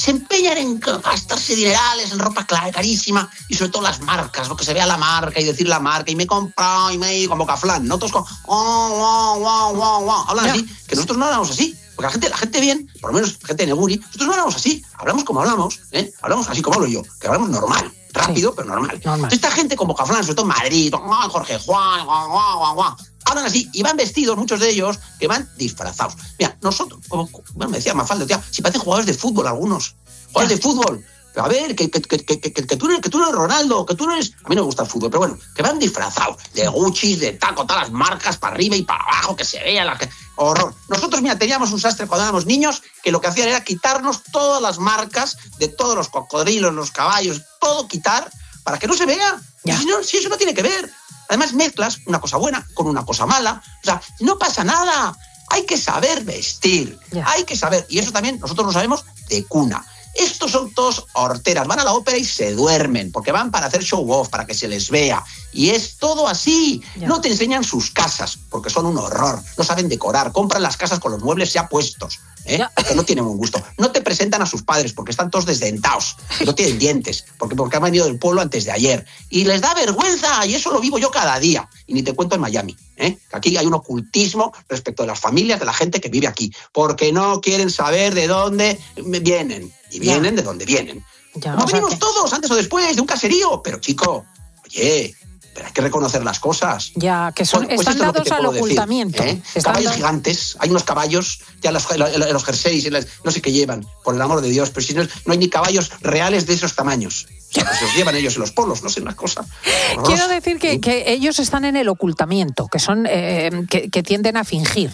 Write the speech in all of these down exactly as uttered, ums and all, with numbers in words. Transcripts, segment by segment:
se empeñan en gastarse dinerales en ropa carísima y sobre todo las marcas, lo que se vea la marca y decir la marca y me he comprado y me he como Caflán, ¿no? Todos con oh, wow, wow, wow, wow. Hablan yeah. así, que nosotros no hablamos así. Porque la gente, la gente bien, por lo menos la gente de Neguri, nosotros no hablamos así, hablamos como hablamos, ¿eh? Hablamos así como hablo yo, que hablamos normal, rápido, sí, pero normal. normal. Esta gente como Caflán, sobre todo en Madrid, Jorge Juan, guau, guau, guau, guau, hablan así y van vestidos, muchos de ellos, que van disfrazados. Mira, nosotros, como bueno, me decía Mafalda, tía, si parecen jugadores de fútbol algunos, jugadores de fútbol. Pero a ver, que, que, que, que, que, que, tú eres, que tú eres Ronaldo, que tú no eres... A mí no me gusta el fútbol, pero bueno, que van disfrazados de Gucci, de taco, todas las marcas para arriba y para abajo, que se vea la... Que... Horror. Nosotros, mira, teníamos un sastre cuando éramos niños que lo que hacían era quitarnos todas las marcas de todos los cocodrilos, los caballos, todo quitar para que no se vea. Ya. Si, no, si eso no tiene que ver. Además, mezclas una cosa buena con una cosa mala. O sea, no pasa nada. Hay que saber vestir. Ya. Hay que saber. Y eso también nosotros lo sabemos de cuna. Estos son todos horteras, van a la ópera y se duermen, porque van para hacer show off, para que se les vea. Y es todo así. Ya. No te enseñan sus casas, porque son un horror. No saben decorar, compran las casas con los muebles ya puestos, ¿eh? Porque no tienen buen gusto. No te presentan a sus padres, porque están todos desdentados. No tienen dientes, porque, porque han venido del pueblo antes de ayer. Y les da vergüenza, y eso lo vivo yo cada día. Y ni te cuento en Miami, ¿eh? Que aquí hay un ocultismo respecto de las familias de la gente que vive aquí, porque no quieren saber de dónde vienen. Y vienen ya. de donde vienen. Ya, Como venimos que... todos, antes o después, de un caserío. Pero, chico, oye, pero hay que reconocer las cosas. Ya, que son, pues, están pues dados al ocultamiento. Decir, ¿eh? Están Caballos dados... gigantes, hay unos caballos, ya los, los, los jerseys, no sé qué llevan, por el amor de Dios, pero si no, no hay ni caballos reales de esos tamaños. Pues los llevan ellos en los polos, no sé, una cosa horrorosa. Quiero decir que, que ellos están en el ocultamiento, que son eh, que, que tienden a fingir.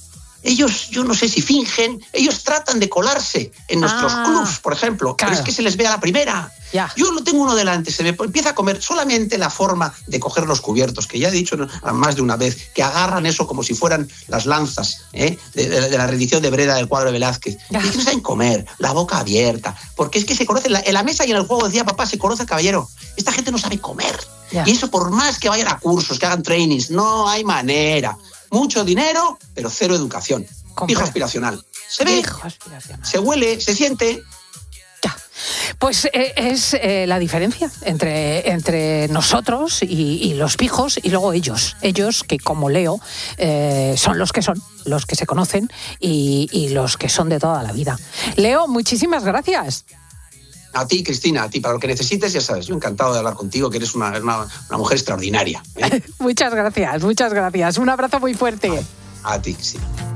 Ellos, yo no sé si fingen, ellos tratan de colarse en nuestros ah, clubs, por ejemplo, claro. Pero es que se les ve a la primera. Ya. Yo lo tengo uno delante, se me empieza a comer solamente la forma de coger los cubiertos, que ya he dicho más de una vez, que agarran eso como si fueran las lanzas, ¿eh? de, de, de la rendición de Breda del cuadro de Velázquez. Ya. Y que no saben comer, la boca abierta, porque es que se conoce, en la, en la mesa y en el juego decía papá, se conoce el caballero. Esta gente no sabe comer. Ya. Y eso por más que vayan a cursos, que hagan trainings, no hay manera. Mucho dinero, pero cero educación. Pijo aspiracional. Se ve, aspiracional. Se huele, se siente. Ya. Pues eh, es eh, la diferencia entre, entre nosotros y, y los pijos y luego ellos. Ellos que, como Leo, eh, son los que son, los que se conocen y, y los que son de toda la vida. Leo, muchísimas gracias. A ti, Cristina, a ti, para lo que necesites, ya sabes, yo encantado de hablar contigo, que eres una, una, una mujer extraordinaria, ¿eh? Muchas gracias, muchas gracias. Un abrazo muy fuerte. A, a ti, Cristina.